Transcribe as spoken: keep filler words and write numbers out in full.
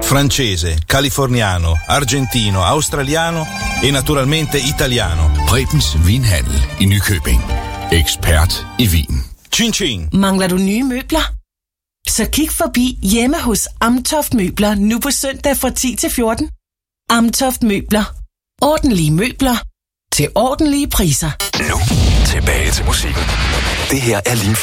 francese, californiano, argentino, australiano e naturalmente italiano. Prebens Vinhandel i Nykøbing. Ekspert i vin. Chin chin. Mangler du nye møbler? Så kig forbi hjemme hos Amtoft Møbler nu på søndag fra ti til fjorten. Amtoft Møbler. Ordentlige møbler til ordentlige priser. Nu tilbage til musikken. Det her er Limfjord.